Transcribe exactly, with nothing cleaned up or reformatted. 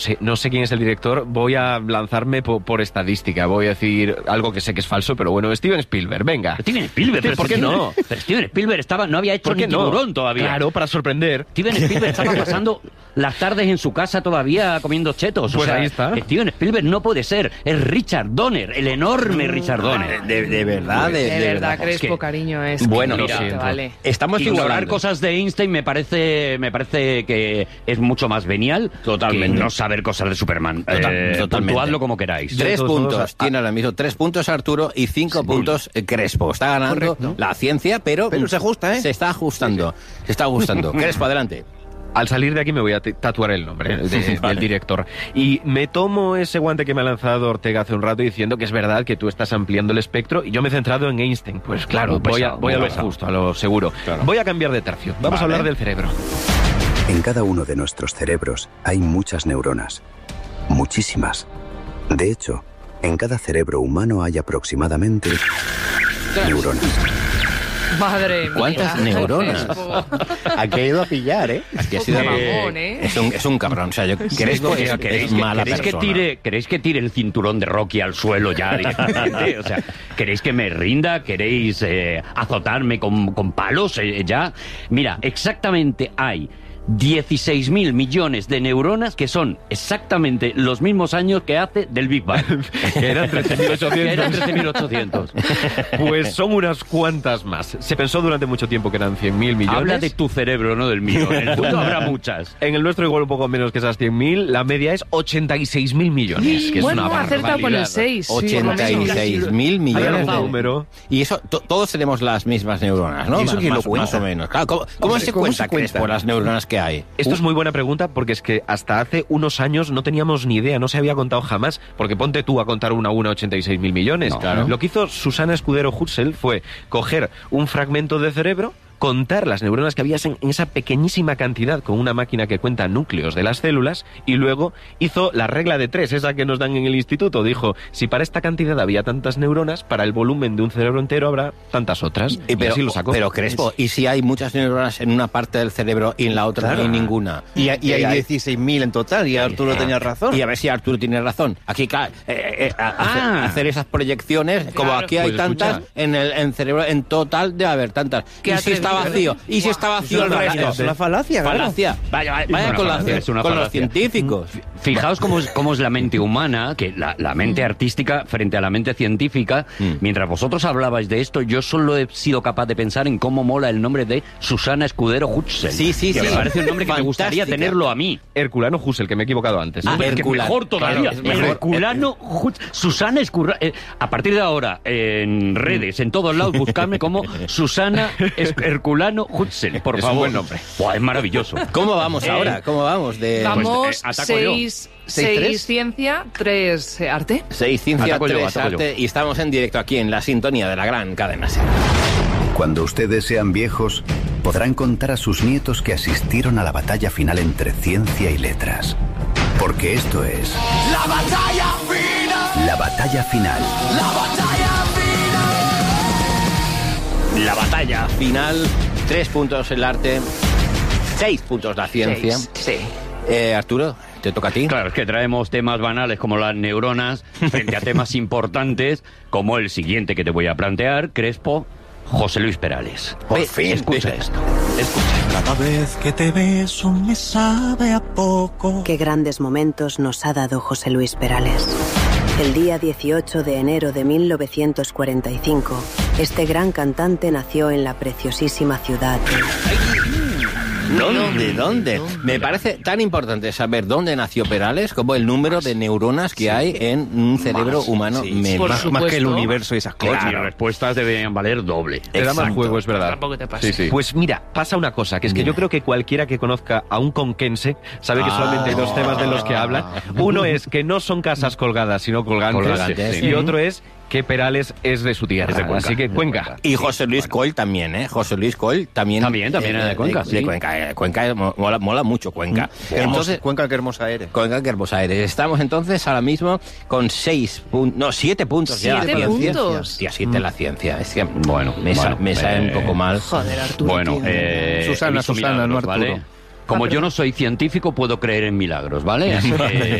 Sí, no sé quién es el director, voy a lanzarme por, por estadística, voy a decir algo que sé que es falso, pero bueno, Steven Spielberg, venga. Steven Spielberg, pero ¿por qué Steven, no? Pero Steven Spielberg estaba, no había hecho ni no? Tiburón todavía. Claro, para sorprender. Steven Spielberg estaba pasando las tardes en su casa todavía comiendo chetos. Pues o sea, ahí está. Steven Spielberg no puede ser, es Richard Donner, el enorme Richard Donner. De, de verdad, de, De, de verdad, verdad. Crespo, Es que- cariño, es Bueno, que lo mira, siento. vale. Estamos Ignorar figurando. cosas de Einstein me parece me parece que es mucho más venial Totalmente. que no saber cosas de Superman. Total- Eh, totalmente. puntuadlo como queráis. Tres Todos, puntos todos, tiene ahora mismo, tres puntos Arturo y cinco puntos eh, Crespo. Está ganando Correcto. la ciencia, pero, Pero se ajusta, ¿eh? Se está ajustando, se está ajustando. Crespo, adelante. Al salir de aquí me voy a t- tatuar el nombre de- del director. Y me tomo ese guante que me ha lanzado Ortega hace un rato diciendo que es verdad que tú estás ampliando el espectro y yo me he centrado en Einstein. Pues claro, Muy voy a, pesado, voy a muy lo pesado. justo, a lo seguro. Claro. Voy a cambiar de tercio. Vamos Vale. a hablar del cerebro. En cada uno de nuestros cerebros hay muchas neuronas. Muchísimas. De hecho, en cada cerebro humano hay aproximadamente neuronas. Madre mía. ¿Cuántas neuronas? Crespo. Aquí ha ido a pillar, ¿eh? Aquí ha sido Qué mamón, ¿eh? Es un, es un cabrón. O sea, yo Crespo es, ¿Queréis, es que, mala queréis que persona. tire, ¿Queréis que tire el cinturón de Rocky al suelo ya directamente? O sea, ¿queréis que me rinda? ¿Queréis eh, azotarme con, con palos eh, ya? Mira, exactamente hay dieciséis mil millones de neuronas que son exactamente los mismos años que hace del Big Bang. Que eran trece mil ochocientos. Que eran trece mil ochocientos. Pues son unas cuantas más. Se pensó durante mucho tiempo que eran cien mil millones. Habla de tu cerebro, no del mío. En el mundo habrá muchas. En el nuestro igual un poco menos que esas cien mil. La media es ochenta y seis mil millones, que es Bueno, una ha acertado con el barbaridad. seis. ochenta y seis mil ¿Hay millones algún de número? Y eso, to- todos tenemos las mismas neuronas, ¿no? ¿Y eso Más- quién lo más, cuenta? más o menos. Claro, ¿cómo, cómo Hombre, se ¿cómo cuenta, se cuenta? Crespo, las neuronas que hay? Esto es muy buena pregunta porque es que hasta hace unos años no teníamos ni idea, no se había contado jamás, porque ponte tú a contar una a una ochenta y seis mil millones. No, claro. Lo que hizo Susana Escudero Hutzel fue coger un fragmento de cerebro, contar las neuronas que había en, en esa pequeñísima cantidad con una máquina que cuenta núcleos de las células y luego hizo la regla de tres, esa que nos dan en el instituto. Dijo, si para esta cantidad había tantas neuronas, para el volumen de un cerebro entero habrá tantas otras. Y Y, pero, así lo sacó. pero Crespo, ¿y si hay muchas neuronas en una parte del cerebro y en la otra no hay ninguna? Y, y hay hay- dieciséis mil en total, y Arturo tenía razón. Y a ver si Arturo tiene razón. Aquí, claro, eh, eh, a- hacer, Ah. hacer esas proyecciones, como Claro. aquí hay Pues tantas, escucha. en el en cerebro, en total debe haber tantas. Qué ¿Y si está atrevido. vacío? ¿Y si está vacío el Es una- resto? es una falacia, claro. Falacia. Vaya, vaya, vaya una con, la- falacia, es una con los falacia. científicos. Fijaos cómo es, cómo es la mente humana, que la, la mente artística frente a la mente científica. Mm. Mientras vosotros hablabais de esto, yo solo he sido capaz de pensar en cómo mola el nombre de Susana Escudero Hutzel. Sí, sí, que sí. me parece un nombre que me gustaría Fantástica. tenerlo a mí. Herculano Husserl, que me he equivocado antes. Ah, Hombre, Es que Herculano. mejor todavía. Claro, es mejor. Herculano Hutzel. Susana Escurra... eh, a partir de ahora, en redes, en todos lados, buscarme como Susana Es- Herculano Hutzel, por Es un favor. buen nombre. Buah, es maravilloso. ¿Cómo vamos Eh, ahora? ¿Cómo vamos? De Vamos, Pues, eh, ataco yo. seis, ¿Seis, seis tres? ciencia, tres arte. seis ciencia, Ataco yo, tres ataco arte, y estamos en directo aquí en la sintonía de la gran cadena SER. Cuando ustedes sean viejos, podrán contar a sus nietos que asistieron a la batalla final entre ciencia y letras. Porque esto es... ¡La batalla final! La batalla final. La batalla final, tres puntos el arte, seis puntos la ciencia. Seis, sí. Eh, Arturo, te toca a ti. Claro, es que traemos temas banales como las neuronas frente a temas importantes como el siguiente que te voy a plantear, Crespo, José Luis Perales. Por Ve, fin. Escucha esto. Escucha. Cada vez que te beso me sabe a poco. Qué grandes momentos nos ha dado José Luis Perales. El día dieciocho de enero de mil novecientos cuarenta y cinco, este gran cantante nació en la preciosísima ciudad de... ¿Dónde? ¿Dónde? Me parece tan importante saber dónde nació Perales como el número de neuronas que hay en un cerebro humano. Sí, Me- Por más, más que el supuesto. universo y esas cosas. Claro, las respuestas deben valer doble. Te da más Exacto. juego, es verdad. Tampoco te pases. Sí, sí. Pues mira, pasa una cosa, que es que yo creo que cualquiera que conozca a un conquense sabe que Ah. solamente hay dos temas de los que habla. Uno es que no son casas colgadas, sino colgantes. Colgantes, Y sí. otro es que Perales es de su tierra. Es de Cuenca. Así que Es de Cuenca. Cuenca. Y José Luis Coll también, ¿eh? José Luis Coll también. También, también era de Cuenca, De sí. Cuenca, eh, Cuenca eh, mola, mola mucho Cuenca. Qué hermosa- Entonces, Cuenca, qué hermosa eres. Cuenca, qué hermosa eres. Estamos entonces ahora mismo con seis puntos, no, siete puntos ya. Siete la ciencia. puntos. Hostia, siete la ciencia. Es que, Bueno, me, sa- bueno, me sabe eh, un poco mal. Joder, Arturo. Bueno, tío. eh, Susana, he visto Susana, no milagros, Arturo. ¿vale? Como Ah, yo perdón. no soy científico, puedo creer en milagros, ¿vale? Así que